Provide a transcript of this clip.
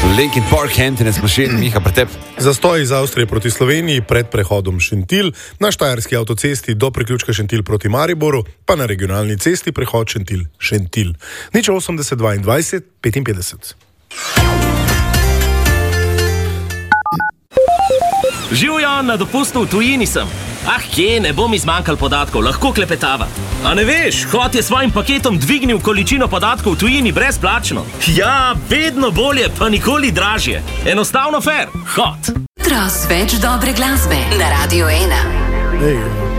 Linkin Park, Emptiness Machine, Miha Pretep. Zastoj iz Avstrije proti Sloveniji pred prehodom Šentilj, na štajerski avtocesti do priključka Šentilj proti Mariboru, pa na regionalni cesti prehod Šentilj. 80 22 55. Živjo, na dopustu v tujini sem. Kje, ne bom izmanjkal podatkov, lahko klepetava. A ne veš, Hot je svojim paketom dvignil količino podatkov v tujini brezplačno. Ja, vedno bolje, pa nikoli dražje. Enostavno fair. Hot. Več dobre glasbe na Radio 1.